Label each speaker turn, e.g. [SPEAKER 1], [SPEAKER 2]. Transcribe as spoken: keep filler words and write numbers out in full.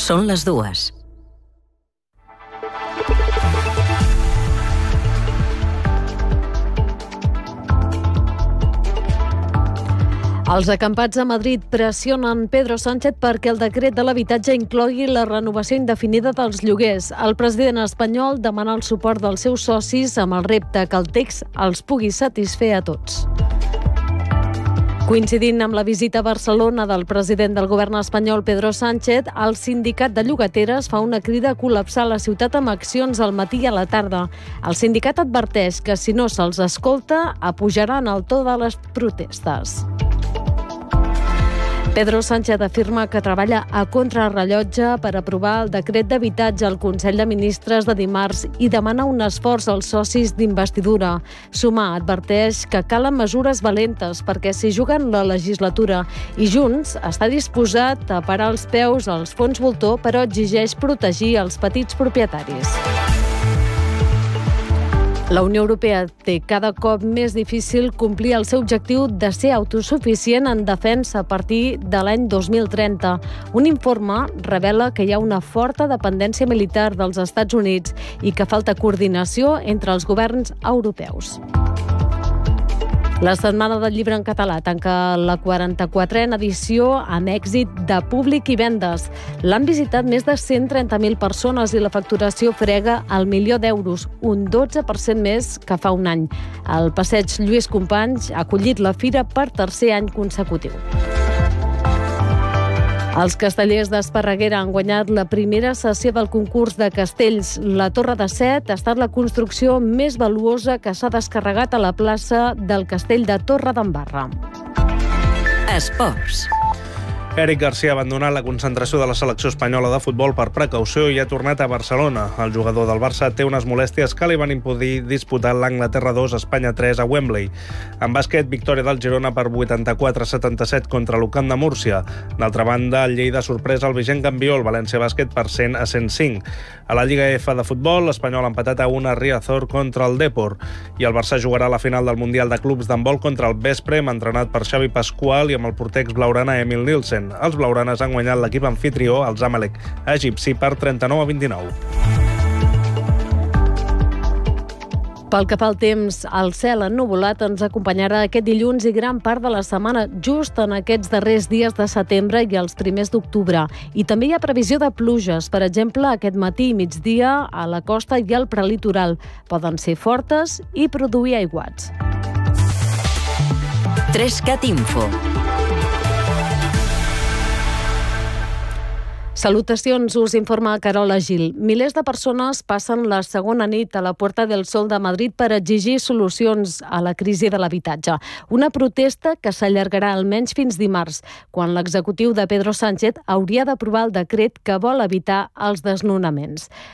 [SPEAKER 1] Són les dues.
[SPEAKER 2] Els acampats a Madrid pressionen Pedro Sánchez perquè el decret de l'habitatge inclogui la renovació indefinida dels lloguers. El president espanyol demana el suport dels seus socis amb el repte que el text els pugui satisfer a tots. Coincidint amb la visita a Barcelona del president del govern espanyol Pedro Sánchez, el sindicat de llogateres fa una crida a col·lapsar la ciutat amb accions al matí i a la tarda. El sindicat adverteix que si no se'ls escolta, apujaran el to de les protestes. Pedro Sánchez afirma que treballa a contrarrellotge per aprovar el decret d'habitatge al Consell de Ministres de dimarts i demana un esforç als socis d'investidura. Sumar adverteix que calen mesures valentes perquè s'hi juguen la legislatura i Junts està disposat a parar els peus als fons voltor, però exigeix protegir els petits propietaris. La Unió Europea té cada cop més difícil complir el seu objectiu de ser autosuficient en defensa a partir de l'any dos mil trenta. Un informe revela que hi ha una forta dependència militar dels Estats Units i que falta coordinació entre els governs europeus. La Setmana del Llibre en Català tanca la quaranta-quatrena edició amb èxit de públic i vendes. L'han visitat més de cent trenta mil persones i la facturació frega el milió d'euros, un dotze per cent més que fa un any. El Passeig Lluís Companys ha acollit la fira per tercer any consecutiu. Els castellers d'Esparreguera han guanyat la primera sessió del concurs de castells. La Torre de Set ha estat la construcció més valuosa que s'ha descarregat a la plaça del Castell de Torredembarra.
[SPEAKER 1] Esports.
[SPEAKER 3] Eric Garcia ha abandonat la concentració de la selecció espanyola de futbol per precaució i ha tornat a Barcelona. El jugador del Barça té unes molèsties que li van impedir disputar l'Anglaterra dos, Espanya tres a Wembley. En bàsquet, victòria del Girona per vuitanta-quatre a setanta-set contra l'Ucamp de Múrcia. D'altra banda, el Lleida sorpresa el vigent campió, el València Bàsquet, per cent a cent cinc. A la Lliga F de futbol, l'Espanyol ha empatat a una Riazor contra el Depor. I el Barça jugarà la final del Mundial de Clubs d'handbol contra el Vesprem, entrenat per Xavi Pascual i amb el porter blaugrana Emil Nielsen. Els blaugranes han guanyat l'equip anfitrió, el Zamalek egipci, per trenta-nou a vint-i-nou.
[SPEAKER 2] Pel que fa al temps, el cel ennuvolat ens acompanyarà aquest dilluns i gran part de la setmana, just en aquests darrers dies de setembre i els primers d'octubre. I també hi ha previsió de pluges, per exemple, aquest matí i migdia a la costa i al prelitoral. Poden ser fortes i produir aiguats.
[SPEAKER 1] Trescat Info.
[SPEAKER 2] Salutacions, us informa Carola Gil. Milers de persones passen la segona nit a la Puerta del Sol de Madrid per exigir solucions a la crisi de l'habitatge. Una protesta que s'allargarà almenys fins dimarts, quan l'executiu de Pedro Sánchez hauria d'aprovar el decret que vol evitar els desnonaments.